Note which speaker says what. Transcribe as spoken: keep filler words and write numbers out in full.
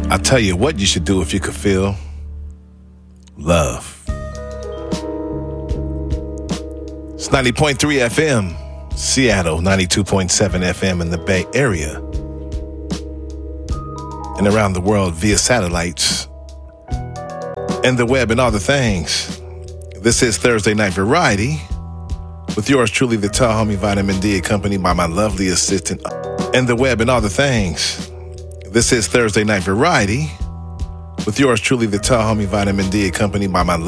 Speaker 1: I'll tell you what you should do if you could feel love. It's ninety point three F M, Seattle, ninety-two point seven F M in the Bay Area, and around the world via satellites and the web and all the things. This is Thursday Night Variety with yours truly, the tall homie Vitamin D, accompanied by my lovely assistant and the web and all the things. This is Thursday Night Variety with yours truly, the tall homie Vitamin D, accompanied by my